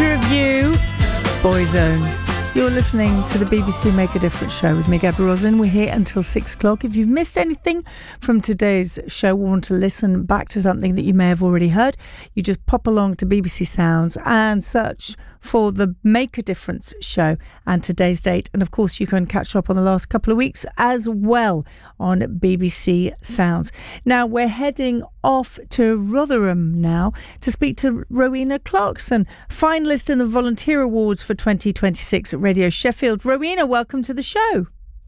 Picture of You, Boyzone. You're listening to the BBC Make a Difference show with me, Gabby Roslin. We're here until 6 o'clock. If you've missed anything from today's show or want to listen back to something that you may have already heard, you just pop along to BBC Sounds and search for the Make a Difference show and today's date. And of course, you can catch up on the last couple of weeks as well on BBC Sounds. Now, we're heading off to Rotherham now to speak to Rowena Clarkson, finalist in the Volunteer Awards for 2026 at Radio Sheffield. Rowena, welcome to the show.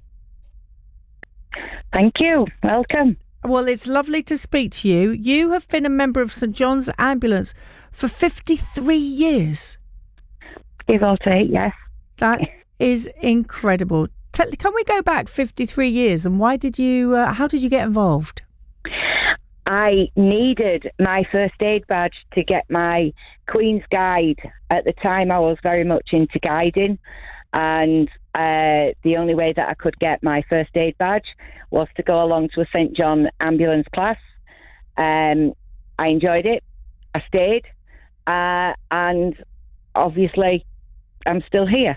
Thank you. Welcome. Well, it's lovely to speak to you. You have been a member of St John's Ambulance for 53 years. Give or take, yes. That is incredible. Can we go back 53 years and why did you, how did you get involved? I needed my first aid badge to get my Queen's Guide. At the time, I was very much into guiding, and the only way that I could get my first aid badge was to go along to a St John ambulance class. I enjoyed it. I stayed, and obviously, I'm still here.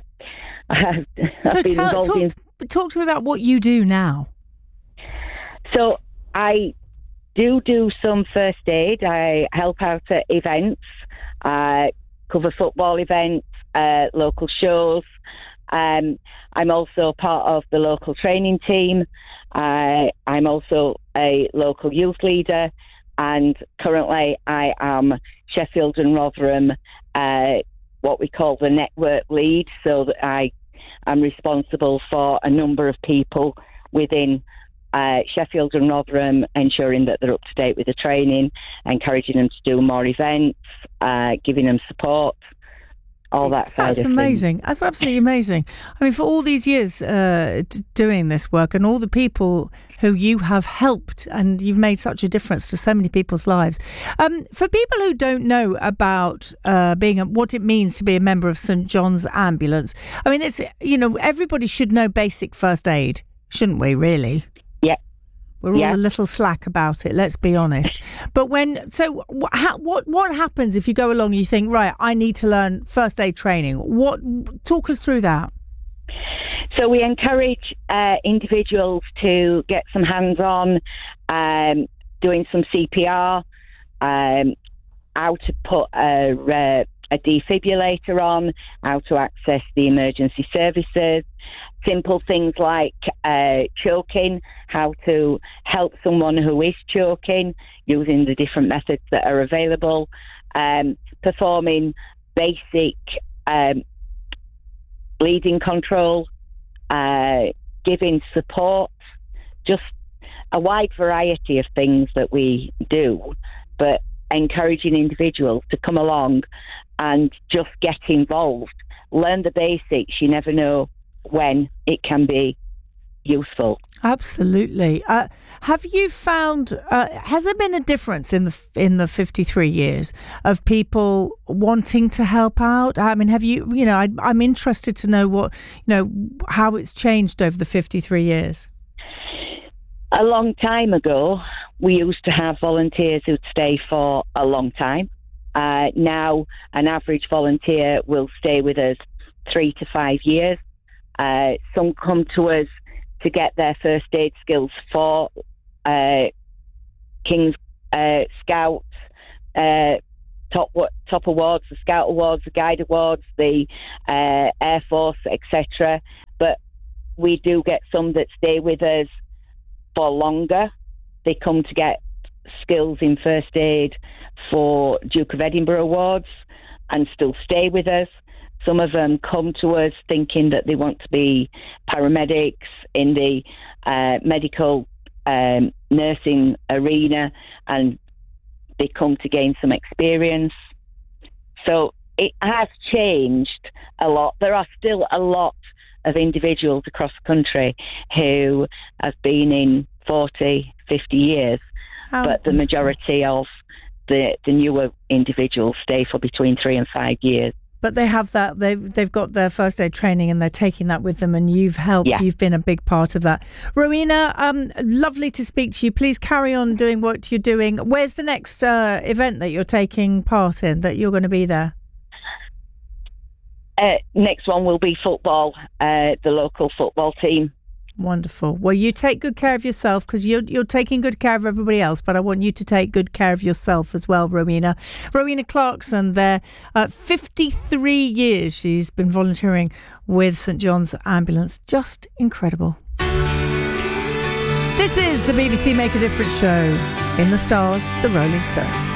Talk to me about what you do now. So I do some first aid. I help out at events, cover football events, local shows. I'm also part of the local training team. I'm also a local youth leader, and currently I am Sheffield and Rotherham, what we call the network lead, so that I am responsible for a number of people within Sheffield and Rotherham, ensuring that they're up to date with the training, encouraging them to do more events, giving them support, all that side of things. That's amazing. That's absolutely amazing. I mean, for all these years doing this work and all the people who you have helped, and you've made such a difference to so many people's lives. For people who don't know about what it means to be a member of St John's Ambulance, I mean, it's, everybody should know basic first aid, shouldn't we, really? Yeah. We're all a little slack about it, let's be honest. But what happens if you go along and you think, right, I need to learn first aid training? Talk us through that. So we encourage individuals to get some hands-on, doing some CPR, how to put a defibrillator on, how to access the emergency services, simple things like choking, how to help someone who is choking using the different methods that are available, performing basic bleeding control, giving support, just a wide variety of things that we do, but encouraging individuals to come along and just get involved, learn the basics. You never know when it can be useful. Absolutely. Have you found, has there been a difference in the 53 years of people wanting to help out? I mean, have you, I'm interested to know how it's changed over the 53 years. A long time ago, we used to have volunteers who'd stay for a long time. Now, an average volunteer will stay with us 3 to 5 years. Some come to us to get their first aid skills for King's Scouts, top awards, the Scout Awards, the Guide Awards, the Air Force, etc. But we do get some that stay with us for longer. They come to get skills in first aid for Duke of Edinburgh Awards and still stay with us. Some of them come to us thinking that they want to be paramedics in the medical nursing arena, and they come to gain some experience. So it has changed a lot. There are still a lot of individuals across the country who have been in 40, 50 years, but the majority of the newer individuals stay for between 3 and 5 years. But they have that, they've got their first aid training and they're taking that with them, and you've helped, You've been a big part of that. Rowena, lovely to speak to you. Please carry on doing what you're doing. Where's the next event that you're taking part in, that you're going to be there? Next one will be football, the local football team. Wonderful. Well, you take good care of yourself, because you're taking good care of everybody else, but I want you to take good care of yourself as well, Rowena. Rowena Clarkson there. 53 years she's been volunteering with St John's Ambulance. Just incredible. This is the BBC Make a Difference show. In the stars, the Rolling Stones.